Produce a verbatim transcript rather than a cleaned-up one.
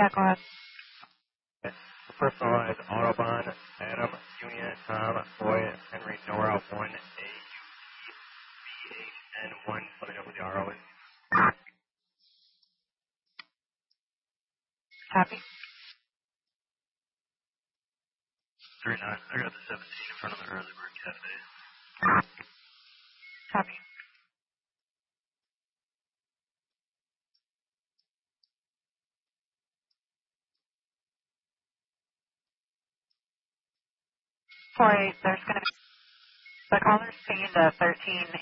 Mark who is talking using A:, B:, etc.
A: Yeah, go ahead.
B: Personalized Autobahn, Adam, Union, Tom, Boy, Henry, Nora, one, A, B, H, N, one, let me know who the R O is.
A: Copy.
B: three nine, I got the seventeen in front of the early bird cafe.
A: Copy. four eight, there's going to be, the caller's paying the thirteen